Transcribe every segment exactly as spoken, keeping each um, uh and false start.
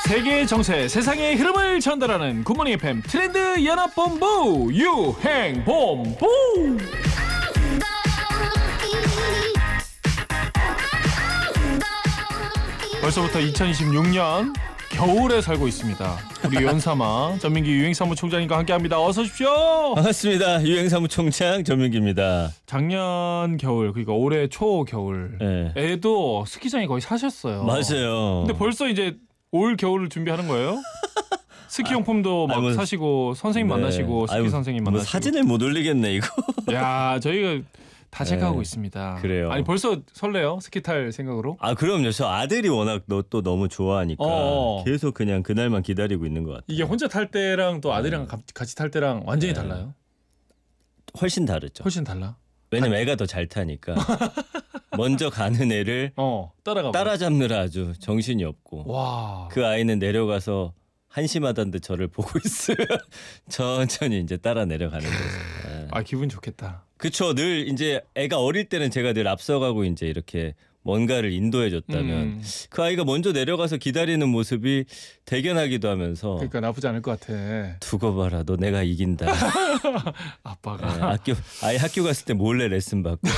세계의 정세, 세상의 흐름을 전달하는 굿모닝 에프엠 트렌드 연합본부 유행본부. 벌써부터 이천이십육 년 겨울에 살고 있습니다. 우리 유행사마 전민기 유행사무총장님과 함께합니다. 어서 오십시오. 반갑습니다. 유행사무총장 전민기입니다. 작년 겨울, 그러니까 올해 초 겨울에도 네. 스키장에 거의 사셨어요. 맞아요. 근데 벌써 이제 올 겨울을 준비하는 거예요? 스키 용품도 막 아니, 뭐, 사시고 선생님 네. 만나시고 스키 아니, 선생님 뭐 만나시고. 사진을 못 올리겠네 이거. 야, 저희가 다 체크하고 네. 있습니다. 그래요. 아니 벌써 설레요? 스키 탈 생각으로? 아 그럼요. 저 아들이 워낙 너 또 너무 좋아하니까 어어. 계속 그냥 그날만 기다리고 있는 것 같아요. 이게 혼자 탈 때랑 또 아들이랑 네. 같이 탈 때랑 완전히 네. 달라요? 훨씬 다르죠. 훨씬 달라? 왜냐면 애가 더 잘 타니까. 먼저 가는 애를 어, 따라가 따라잡느라 아주 정신이 없고. 와. 그 아이는 내려가서 한심하단 듯 저를 보고 있어요. 천천히 이제 따라 내려가는 거죠. 네. 아, 기분 좋겠다. 그쵸. 늘 이제 애가 어릴 때는 제가 늘 앞서가고 이제 이렇게 뭔가를 인도해 줬다면 음. 그 아이가 먼저 내려가서 기다리는 모습이 대견하기도 하면서 그러니까 나쁘지 않을 것 같아. 두고 봐라. 너 내가 이긴다. 아빠가. 네, 학교 아이 학교 갔을 때 몰래 레슨 받고.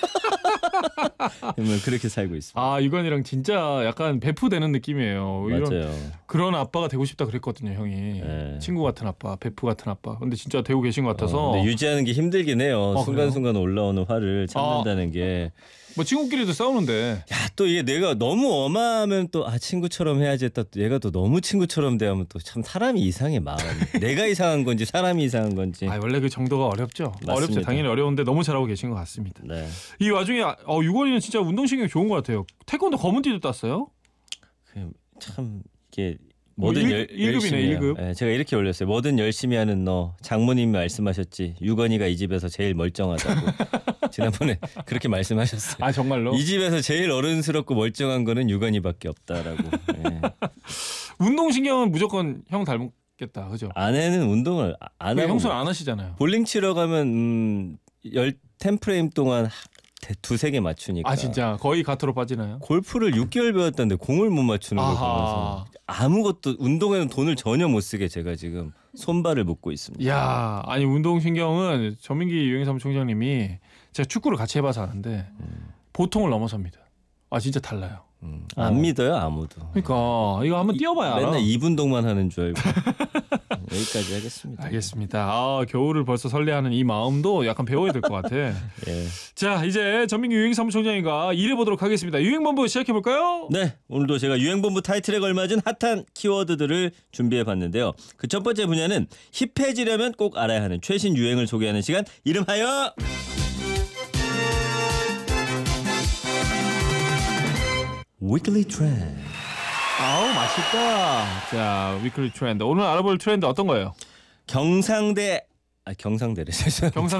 그렇게 살고 있습니다. 아, 유건이랑 진짜 약간 베프되는 느낌이에요. 맞아요. 이런, 그런 아빠가 되고 싶다 그랬거든요, 형이. 네. 친구 같은 아빠, 베프 같은 아빠. 근데 진짜 되고 계신 것 같아서. 어, 근데 유지하는 게 힘들긴 해요. 어, 순간순간 올라오는 화를 참는다는 아, 게. 뭐 친구끼리도 싸우는데. 야, 또 이게 내가 너무 엄하면 또 아 친구처럼 해야지 했다. 얘가 또 너무 친구처럼 대하면 또 참 사람이 이상해 마음. 내가 이상한 건지 사람이 이상한 건지. 아, 원래 그 정도가 어렵죠. 맞습니다. 어렵죠. 당연히 어려운데 너무 잘하고 계신 것 같습니다. 네. 이 와중에 어, 유건이는 진짜 운동신경 좋은 것 같아요. 태권도 검은띠도 땄어요? 참 이게 뭐든 일, 일 급이네, 일 급. 네, 제가 이렇게 올렸어요. 뭐든 열심히 하는 너. 장모님이 말씀하셨지. 유건이가 이 집에서 제일 멀쩡하다고. 지난번에 그렇게 말씀하셨어요. 아, 정말로? 이 집에서 제일 어른스럽고 멀쩡한 거는 유건이밖에 없다라고. 네. 운동신경은 무조건 형 닮겠다. 그죠? 아내는 운동을 안 하고 형수는 안 하시잖아요. 볼링 치러 가면 음, 열 텐 프레임 동안 두세 개 맞추니까. 아, 진짜 거의 가토로 빠지나요? 골프를 육 개월 배웠다는데 공을 못 맞추는 걸 보면서 아무것도 운동에는 돈을 전혀 못 쓰게 제가 지금 손발을 묶고 있습니다. 야, 아니 운동신경은 전민기 유행사무총장님이 제가 축구를 같이 해봐서 아는데 음. 보통을 넘어섭니다. 아, 진짜 달라요. 음, 안 어. 믿어요 아무도. 그러니까 이거 한번 뛰어봐야 알아. 맨날 이 분 동만 하는 줄 알고. 여기까지 하겠습니다. 알겠습니다. 아, 겨울을 벌써 설레하는 이 마음도 약간 배워야 될 것 같아. 예. 자, 이제 전민기 유행사무총장님과 일해보도록 하겠습니다. 유행본부 시작해볼까요? 네, 오늘도 제가 유행본부 타이틀에 걸맞은 핫한 키워드들을 준비해봤는데요. 그 첫 번째 분야는 힙해지려면 꼭 알아야 하는 최신 유행을 소개하는 시간, 이름하여 위클리 트렌드. 아우, 맛있다. 자, 위클리 트렌드. 오늘 알아볼 트렌드 어떤 거예요? 경상대 아 경상대래. 경상